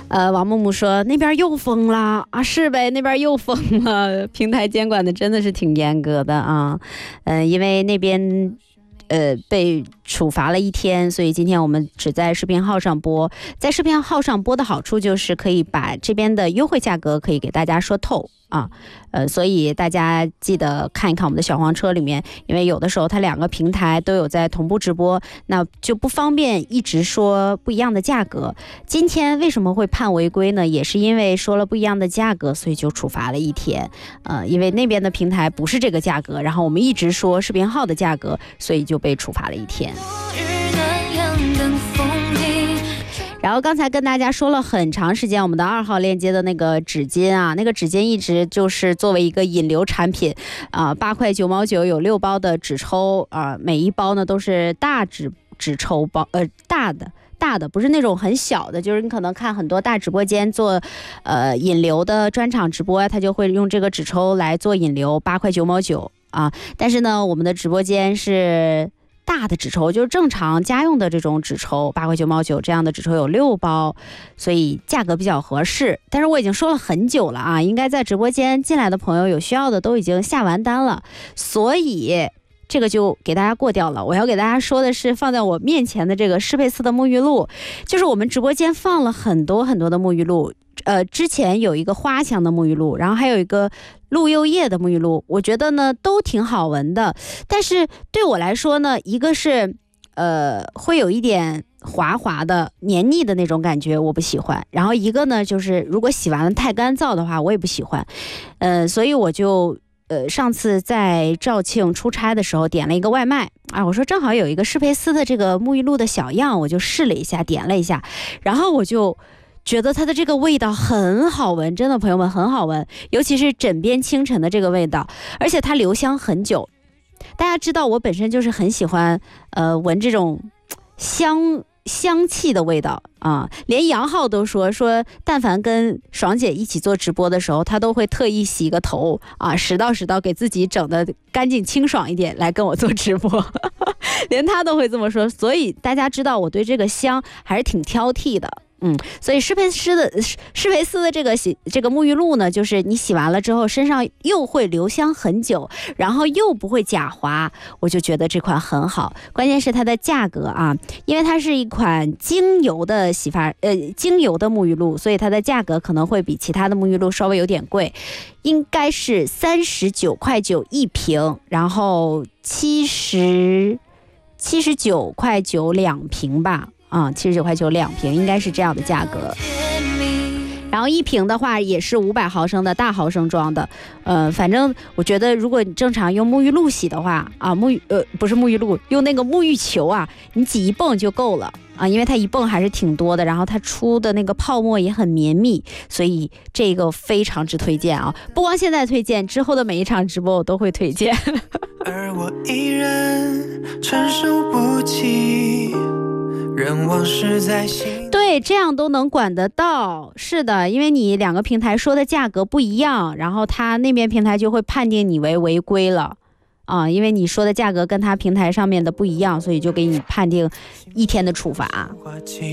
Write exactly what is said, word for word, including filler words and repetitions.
呃，王木木说那边又封了啊，是呗，那边又封了，平台监管的真的是挺严格的啊，嗯、呃，因为那边。呃，被处罚了一天，所以今天我们只在视频号上播。在视频号上播的好处就是可以把这边的优惠价格可以给大家说透啊，呃，所以大家记得看一看我们的小黄车里面，因为有的时候它两个平台都有在同步直播，那就不方便一直说不一样的价格。今天为什么会判违规呢？也是因为说了不一样的价格，所以就处罚了一天。呃，因为那边的平台不是这个价格，然后我们一直说视频号的价格，所以就被处罚了一天。然后刚才跟大家说了很长时间，我们的二号链接的那个纸巾啊，那个纸巾一直就是作为一个引流产品啊，八块九毛九有六包的纸抽啊，每一包呢都是大纸纸抽包，呃，大的。大的不是那种很小的，就是你可能看很多大直播间做呃引流的专场直播，他就会用这个纸抽来做引流，八块九毛九啊。但是呢，我们的直播间是大的纸抽，就是正常家用的这种纸抽，八块九毛九这样的纸抽有六包，所以价格比较合适。但是我已经说了很久了啊，应该在直播间进来的朋友有需要的都已经下完单了，所以这个就给大家过掉了。我要给大家说的是放在我面前的这个施佩斯的沐浴露，就是我们直播间放了很多很多的沐浴露，呃，之前有一个花香的沐浴露，然后还有一个鹿柚叶的沐浴露，我觉得呢都挺好闻的，但是对我来说呢，一个是呃会有一点滑滑的黏腻的那种感觉，我不喜欢，然后一个呢就是如果洗完了太干燥的话我也不喜欢，呃，所以我就呃，上次在肇庆出差的时候点了一个外卖啊，我说正好有一个施佩斯的这个沐浴露的小样，我就试了一下，点了一下，然后我就觉得它的这个味道很好闻，真的朋友们很好闻，尤其是枕边清晨的这个味道，而且它留香很久。大家知道我本身就是很喜欢呃闻这种香香气的味道啊，连杨浩都说说，但凡跟爽姐一起做直播的时候，他都会特意洗个头啊，拾到拾到给自己整的干净清爽一点来跟我做直播，连他都会这么说，所以大家知道我对这个香还是挺挑剔的。嗯，所以施佩斯的施佩斯的这个洗这个沐浴露呢，就是你洗完了之后身上又会留香很久，然后又不会假滑，我就觉得这款很好。关键是它的价格啊，因为它是一款精油的洗发呃精油的沐浴露，所以它的价格可能会比其他的沐浴露稍微有点贵，应该是三十九块九一瓶，然后七十七十九块九两瓶吧。啊，七十九块九两瓶，应该是这样的价格。然后一瓶的话也是五百毫升的大毫升装的，呃，反正我觉得如果你正常用沐浴露洗的话，啊，沐浴呃不是沐浴露，用那个沐浴球啊，你挤一泵就够了啊，因为它一泵还是挺多的，然后它出的那个泡沫也很绵密，所以这个非常之推荐啊！不光现在推荐，之后的每一场直播我都会推荐。而我依然承受不起。对，这样都能管得到，是的，因为你两个平台说的价格不一样，然后他那边平台就会判定你为违规了啊，因为你说的价格跟他平台上面的不一样，所以就给你判定一天的处罚。